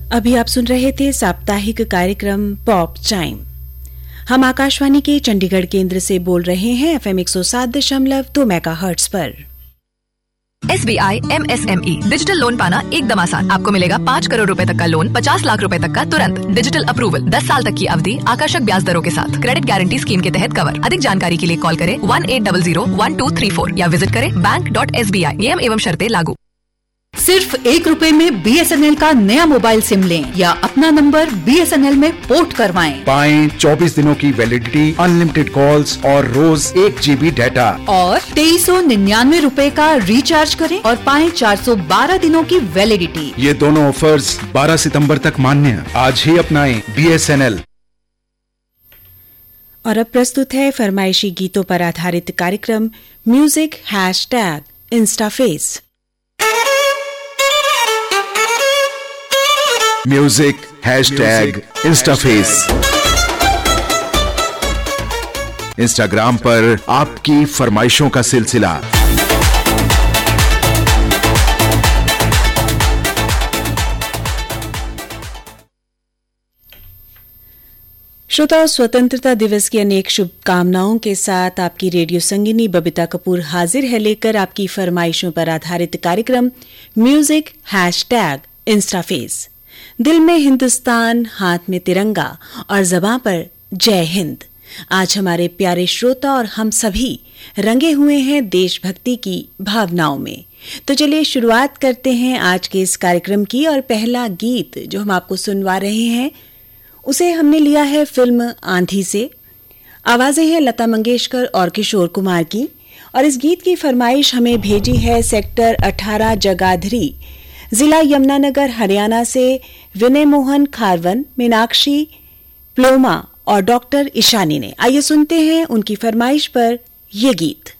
अभी आप सुन रहे थे साप्ताहिक कार्यक्रम पॉप टाइम। हम आकाशवाणी के चंडीगढ़ केंद्र से बोल रहे हैं एफएम 107.2 मेगाहर्ट्ज पर। SBI MSME डिजिटल लोन पाना एकदम आसान। आपको मिलेगा 5 करोड़ रुपए तक का लोन 50 लाख रुपए तक का तुरंत। डिजिटल अप्रूवल 10 साल तक की अवधि, आकर्षक ब्याज दरों के साथ। क्रेडिट गारंटी स्कीम के तहत कवर। अधिक जानकारी के लिए कॉल करें 1800 या विजिट करें bank.sbi। नियम एवं शर्तें लागू। सिर्फ ₹1 में BSNL का नया मोबाइल सिम लें या अपना नंबर BSNL में पोर्ट करवाएं। पाएं 24 दिनों की वैलिडिटी, अनलिमिटेड कॉल्स और रोज 1 GB डाटा। और ₹2399 का रिचार्ज करें और पाएं 412 दिनों की वैलिडिटी। ये दोनों ऑफर्स 12 सितंबर तक मान्य। आज ही अपनाएं BSNL। और अब प्रस्तुत है फरमाइशी गीतों पर आधारित कार्यक्रम म्यूजिक #इंस्टाफेस। म्यूजिक #इंस्टाफेस। इंस्टाग्राम पर आपकी फरमाइशों का सिलसिला। श्रोताओं, स्वतंत्रता दिवस की अनेक शुभकामनाओं के साथ आपकी रेडियो संगिनी बबीता कपूर हाजिर है लेकर आपकी फरमाइशों पर आधारित कार्यक्रम म्यूजिक #इंस्टाफेस। दिल में हिंदुस्तान, हाथ में तिरंगा और ज़बां पर जय हिंद। आज हमारे प्यारे श्रोता और हम सभी रंगे हुए हैं देशभक्ति की भावनाओं में। तो चलिए शुरुआत करते हैं आज के इस कार्यक्रम की। और पहला गीत जो हम आपको सुनवा रहे हैं उसे हमने लिया है फिल्म आंधी से। आवाजें हैं लता मंगेशकर और किशोर कुमार की। और इस गीत की फरमाइश हमें भेजी है सेक्टर 18 जगाधरी, जिला यमुनानगर, हरियाणा से विनय मोहन खारवन, मीनाक्षी प्लोमा और डॉक्टर ईशानी ने। आइए सुनते हैं उनकी फरमाइश पर ये गीत।